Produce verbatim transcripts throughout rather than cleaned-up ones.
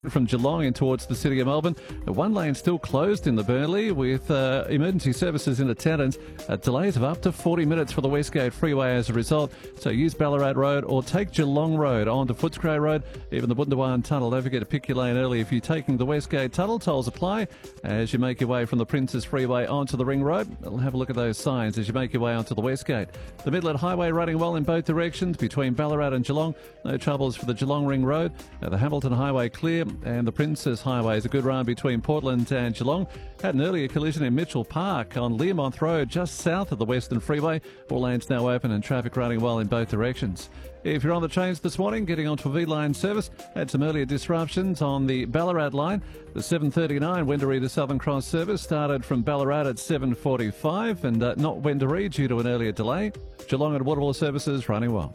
From Geelong in towards the City of Melbourne. One lane still closed in the Burnley with uh, emergency services in attendance. Uh, delays of up to forty minutes for the Westgate Freeway as a result. So use Ballarat Road or take Geelong Road onto Footscray Road, even the Bundawan Tunnel. Don't forget to pick your lane early if you're taking the Westgate Tunnel. Tolls apply as you make your way from the Princes Freeway onto the Ring Road. We'll have a look at those signs as you make your way onto the Westgate. The Midland Highway running well in both directions between Ballarat and Geelong. No troubles for the Geelong Ring Road. Uh, the Hamilton Highway clear. And the Princes Highway is a good run between Portland and Geelong. Had an earlier collision in Mitchell Park on Learmonth Road, just south of the Western Freeway. All lanes now open and traffic running well in both directions. If you're on the trains this morning, getting onto a V-Line service, had some earlier disruptions on the Ballarat line. The seven thirty-nine Wendouree to Southern Cross service started from Ballarat at seven forty-five and uh, not Wendouree due to an earlier delay. Geelong and Waterville services running well.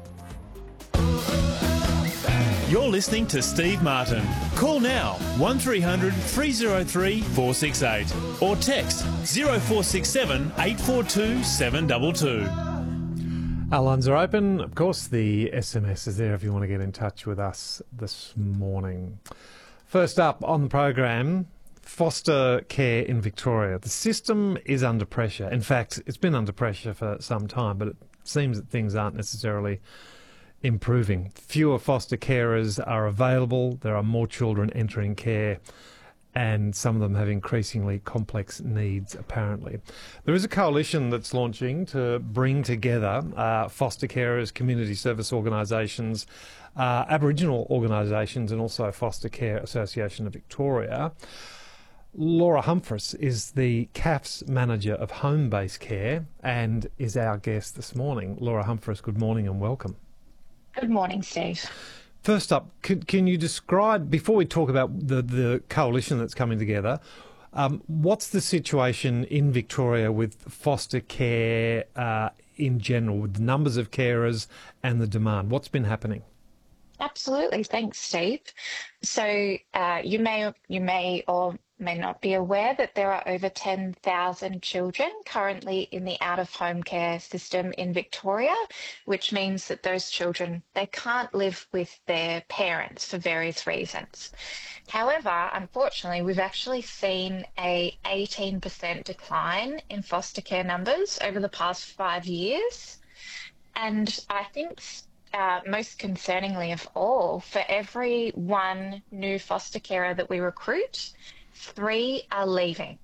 You're listening to Steve Martin. Call now one three hundred three oh three four six eight or text zero four six seven eight four two seven two two. Our lines are open. Of course, the S M S is there if you want to get in touch with us this morning. First up on the program, foster care in Victoria. The system is under pressure. In fact, it's been under pressure for some time, but it seems that things aren't necessarily improving. Fewer foster carers are available. There are more children entering care, and some of them have increasingly complex needs, apparently. There is a coalition that's launching to bring together uh, foster carers, community service organisations, uh, Aboriginal organisations, and also Foster Care Association of Victoria. Laura Humphries is the C A F's manager of home-based care and is our guest this morning. Laura Humphries, good morning and welcome. Good morning, Steve. First up, can, can you describe, before we talk about the, the coalition that's coming together, um, what's the situation in Victoria with foster care uh, in general, with the numbers of carers and the demand? What's been happening? Absolutely. Thanks, Steve. So uh, you may you may or may not be aware that there are over ten thousand children currently in the out-of-home care system in Victoria, which means that those children, they can't live with their parents for various reasons. However, unfortunately, we've actually seen a eighteen percent decline in foster care numbers over the past five years. And I think Uh, most concerningly of all, for every one new foster carer that we recruit, three are leaving.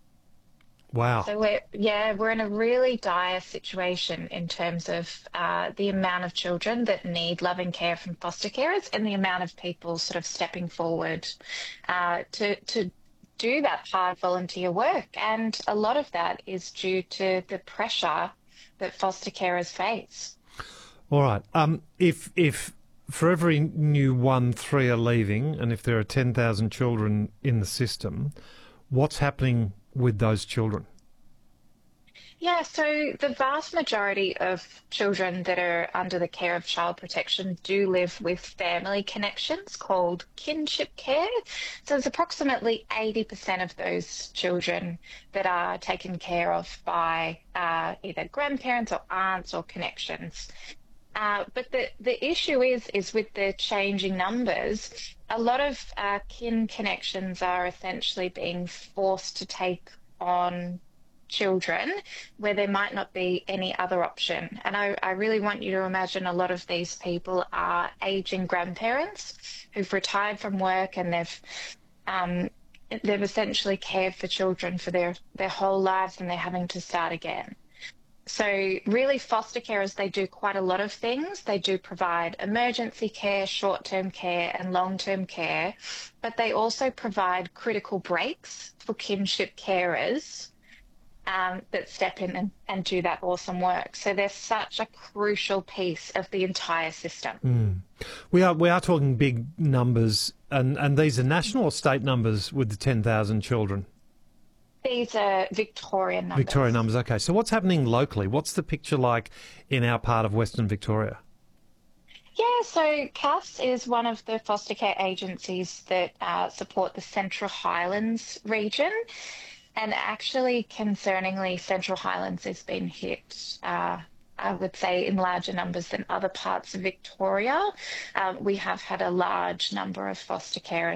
Wow. So we're, yeah, we're in a really dire situation in terms of uh, the amount of children that need loving care from foster carers and the amount of people sort of stepping forward uh, to, to do that hard volunteer work. And a lot of that is due to the pressure that foster carers face. All right. Um, if if for every new one, three are leaving, and if there are ten thousand children in the system, what's happening with those children? Yeah, so the vast majority of children that are under the care of child protection do live with family connections called kinship care. So there's approximately eighty percent of those children that are taken care of by uh, either grandparents or aunts or connections. Uh, but the, the issue is, is with the changing numbers, a lot of uh, kin connections are essentially being forced to take on children where there might not be any other option. And I, I really want you to imagine a lot of these people are aging grandparents who've retired from work and they've um, they've essentially cared for children for their, their whole lives and they're having to start again. So really foster carers, they do quite a lot of things. They do provide emergency care, short-term care and long-term care, but they also provide critical breaks for kinship carers um, that step in and, and do that awesome work. So they're such a crucial piece of the entire system. Mm. We are we are talking big numbers, and, and these are national or state numbers with the ten thousand children? These are Victorian numbers. Victorian numbers, okay. So what's happening locally? What's the picture like in our part of Western Victoria? Yeah, so C A F S is one of the foster care agencies that uh, support the Central Highlands region. And actually, concerningly, Central Highlands has been hit, uh, I would say, in larger numbers than other parts of Victoria. Um, we have had a large number of foster carers